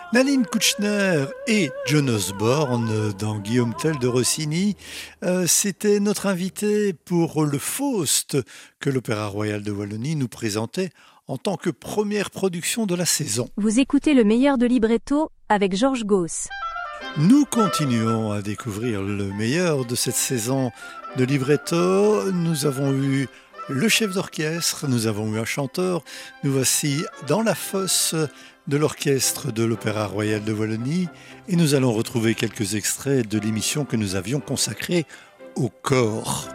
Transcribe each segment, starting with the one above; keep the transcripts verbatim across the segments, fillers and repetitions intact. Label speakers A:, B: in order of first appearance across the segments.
A: Nadine Kouchner et John Osborne dans Guillaume Tell de Rossini, euh, c'était notre invité pour le Faust que l'Opéra Royal de Wallonie nous présentait en tant que première production de la saison.
B: Vous écoutez le meilleur de libretto avec Georges Gauss.
A: Nous continuons à découvrir le meilleur de cette saison de libretto. Nous avons eu le chef d'orchestre, nous avons eu un chanteur. Nous voici dans la fosse de l'orchestre de l'Opéra Royal de Wallonie et nous allons retrouver quelques extraits de l'émission que nous avions consacrée au corps.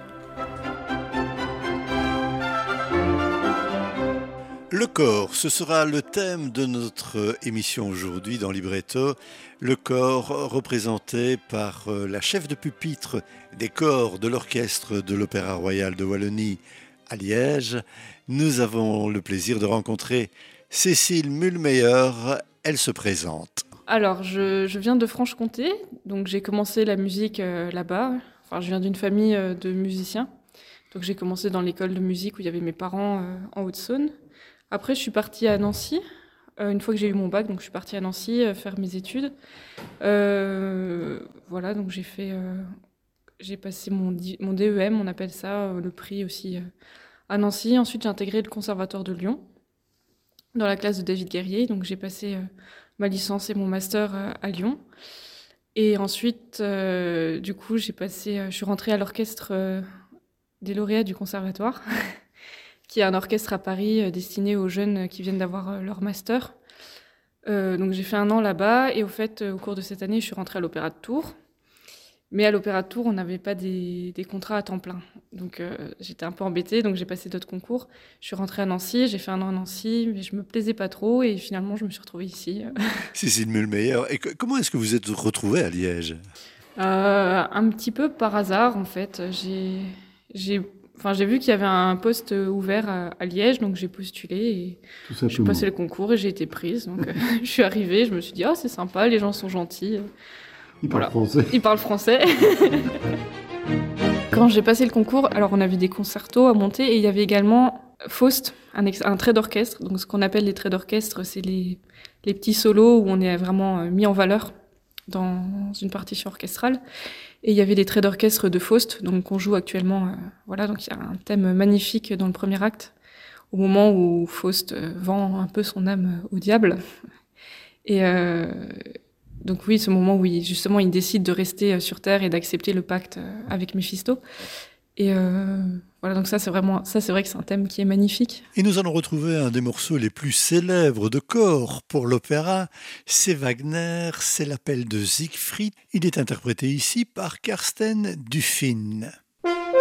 A: Le corps, ce sera le thème de notre émission aujourd'hui dans Libretto. Le corps représenté par la chef de pupitre des corps de l'orchestre de l'Opéra Royal de Wallonie à Liège. Nous avons le plaisir de rencontrer Cécile Mulmeyer. Elle se présente.
C: Alors, je, je viens de Franche-Comté, donc j'ai commencé la musique euh, là-bas. Enfin, je viens d'une famille euh, de musiciens. Donc j'ai commencé dans l'école de musique où il y avait mes parents euh, en Haute-Saône. Après, je suis partie à Nancy, euh, une fois que j'ai eu mon bac, donc je suis partie à Nancy euh, faire mes études. Euh, voilà, donc j'ai fait, euh, j'ai passé mon, di- mon D E M, on appelle ça, euh, le prix aussi, euh, à Nancy. Ensuite, j'ai intégré le Conservatoire de Lyon, dans la classe de David Guerrier. Donc j'ai passé euh, ma licence et mon master euh, à Lyon. Et ensuite, euh, du coup, j'ai passé, euh, je suis rentrée à l'orchestre euh, des lauréats du Conservatoire. Qui est un orchestre à Paris euh, destiné aux jeunes qui viennent d'avoir euh, leur master. Euh, donc j'ai fait un an là-bas et au fait, euh, au cours de cette année, je suis rentrée à l'Opéra de Tours. Mais à l'Opéra de Tours, on n'avait pas des, des contrats à temps plein. Donc euh, j'étais un peu embêtée, donc j'ai passé d'autres concours. Je suis rentrée à Nancy, j'ai fait un an à Nancy, mais je me plaisais pas trop et finalement je me suis retrouvée ici.
A: Cécile Mulmeyer, et que, comment est-ce que vous êtes retrouvée à Liège ?
C: Euh, un petit peu par hasard en fait. J'ai, j'ai Enfin, j'ai vu qu'il y avait un poste ouvert à, à Liège, donc j'ai postulé et j'ai passé le concours et j'ai été prise. Donc, euh, je suis arrivée, je me suis dit, oh, c'est sympa, les gens sont gentils.
D: Ils
C: voilà.
D: parlent français.
C: Ils parlent français. Quand j'ai passé le concours, alors on avait des concertos à monter et il y avait également Faust, un, ex- un trait d'orchestre. Donc, ce qu'on appelle les traits d'orchestre, c'est les, les petits solos où on est vraiment euh, mis en valeur dans une partition orchestrale. Et il y avait les traits d'orchestre de Faust, donc qu'on joue actuellement. Euh, voilà, donc il y a un thème magnifique dans le premier acte, au moment où Faust euh, vend un peu son âme au diable. Et euh, donc oui, ce moment où il, justement il décide de rester sur Terre et d'accepter le pacte avec Méphisto. Et euh, voilà, donc ça c'est vraiment, ça c'est vrai que c'est un thème qui est magnifique.
A: Et nous allons retrouver un des morceaux les plus célèbres de corps pour l'opéra. C'est Wagner, c'est l'appel de Siegfried. Il est interprété ici par Karsten Dufin.